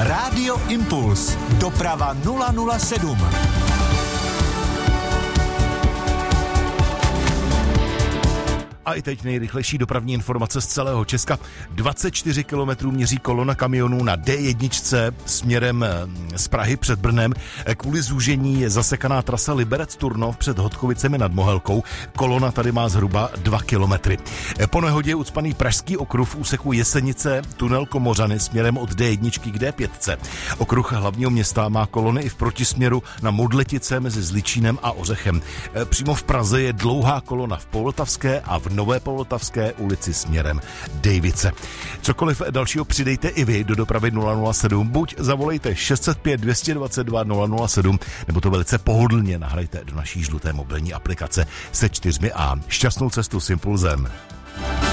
Rádio Impuls. Doprava 007. A i teď nejrychlejší dopravní informace z celého Česka. 24 kilometrů měří kolona kamionů na D1 směrem z Prahy před Brnem. Kvůli zúžení je zasekaná trasa Liberec-Turnov před Hodkovicemi nad Mohelkou. Kolona tady má zhruba 2 kilometry. Po nehodě je ucpaný Pražský okruh v úseku Jesenice, tunel Komořany směrem od D1 k D5. Okruh hlavního města má kolony i v protisměru na Modletice mezi Zličínem a Ořechem. Přímo v Praze je dlouhá kolona v Poltavské a v Nové Poltavské ulici směrem Dejvice. Cokoliv dalšího přidejte i vy do dopravy 007, buď zavolejte 605 222 007, nebo to velice pohodlně nahrajte do naší žluté mobilní aplikace se 4A. Šťastnou cestu s Impulzem.